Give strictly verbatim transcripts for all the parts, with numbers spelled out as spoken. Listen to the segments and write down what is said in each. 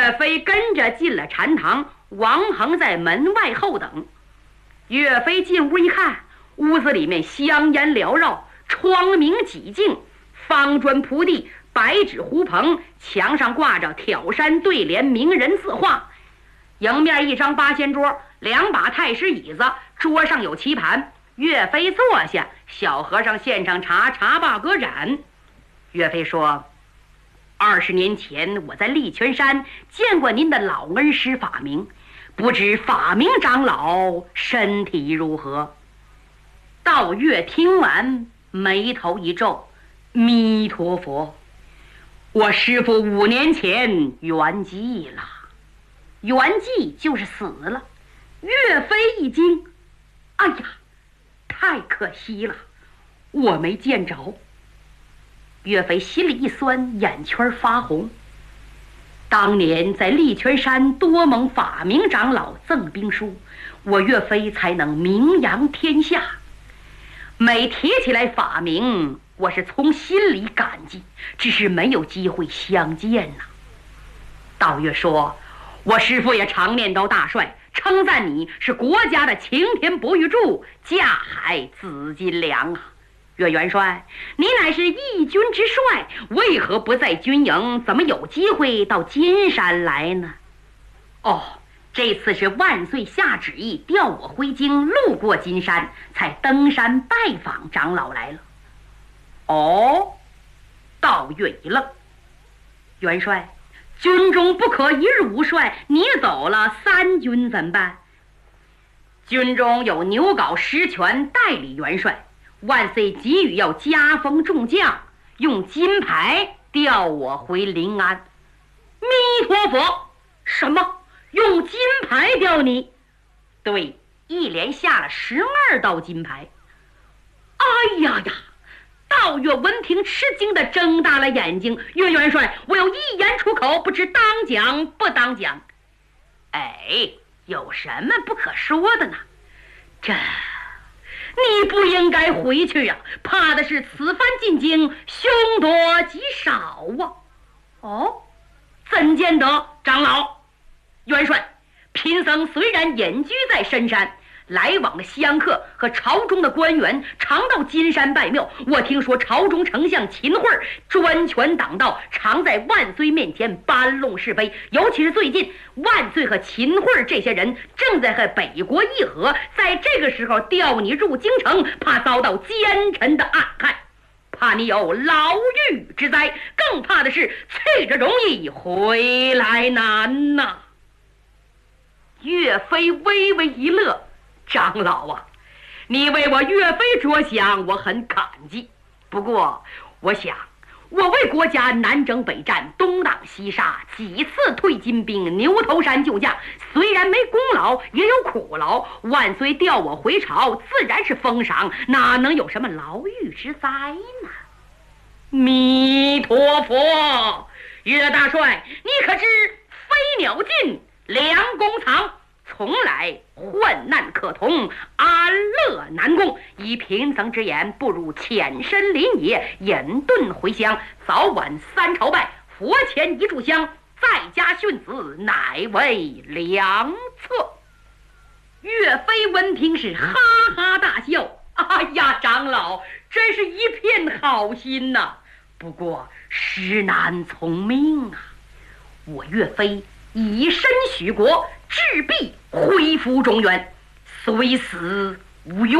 岳飞跟着进了禅堂，王恒在门外候等。岳飞进屋一看，屋子里面香烟缭绕，窗明几净，方砖铺地，白纸糊棚，墙上挂着挑山对联名人字画。迎面一张八仙桌，两把太师椅子，桌上有棋盘。岳飞坐下，小和尚献上茶，茶罢歌盏。岳飞说：二十年前我在丽泉山见过您的老恩师法明，不知法明长老身体如何？道岳听完，眉头一皱：弥陀佛，我师父五年前圆寂了。圆寂就是死了。岳飞一惊：哎呀，太可惜了，我没见着。岳飞心里一酸，眼圈发红。当年在丽泉山多蒙法明长老赠兵书，我岳飞才能名扬天下。每提起来法明，我是从心里感激，只是没有机会相见呐。道岳说：我师父也常念叨大帅，称赞你是国家的擎天博玉柱，架海紫金梁啊。岳元帅，你乃是义军之帅，为何不在军营？怎么有机会到金山来呢？哦，这次是万岁下旨意调我回京，路过金山，才登山拜访长老来了。哦，道岳一愣：元帅，军中不可一日无帅，你走了，三军怎办？军中有牛皋实权代理元帅，万岁急语要加封众将，用金牌调我回临安。弥陀佛！什么？用金牌调你？对，一连下了十二道金牌。哎呀呀！道岳闻听吃惊的睁大了眼睛：岳元帅，我有一言出口，不知当讲不当讲。哎，有什么不可说的呢？这你不应该回去呀、啊，怕的是此番进京，凶多吉少啊。哦，怎见得？长老，元帅，贫僧虽然隐居在深山，来往的香客和朝中的官员常到金山拜庙。我听说朝中丞相秦桧专权党道，常在万岁面前搬弄是非。尤其是最近，万岁和秦桧这些人正在和北国议和，在这个时候调你入京城，怕遭到奸臣的暗害，怕你有牢狱之灾，更怕的是去着容易回来难呐、啊。岳飞微微一乐：长老啊，你为我岳飞着想，我很感激。不过我想，我为国家南征北战，东挡西杀，几次退金兵，牛头山救驾，虽然没功劳，也有苦劳。万岁调我回朝，自然是封赏，哪能有什么牢狱之灾呢？弥陀佛！岳大帅，你可知飞鸟尽，良弓藏，从来患难可同，安乐难共。以贫僧之言，不如潜身林野，隐遁回乡，早晚三朝拜，佛前一炷香，在家训子，乃为良策。岳飞闻听是哈哈大笑：哎呀，长老真是一片好心呐、啊！不过时难从命啊，我岳飞以身许国，志必恢复中原，虽死无怨。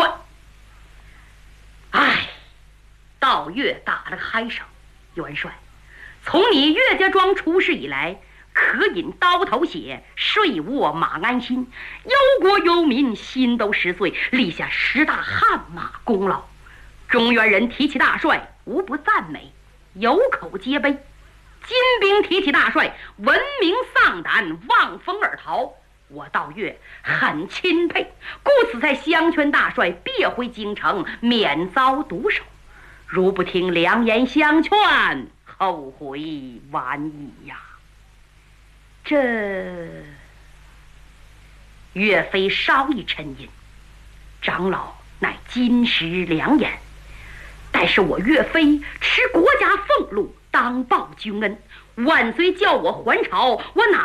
唉，道岳打了个嗨声：元帅，从你岳家庄出事以来，可饮刀头血，睡卧马鞍心，忧国忧民，心都实碎，立下十大汗马功劳。中原人提起大帅，无不赞美，有口皆碑。金兵提起大帅，闻名丧胆，望风而逃。我道岳很钦佩，故此在相劝大帅别回京城，免遭毒手。如不听良言相劝，后悔晚矣呀！这岳飞稍一沉吟：长老乃金石良言，但是我岳飞持国家俸禄，当报君恩，万岁叫我还朝，我哪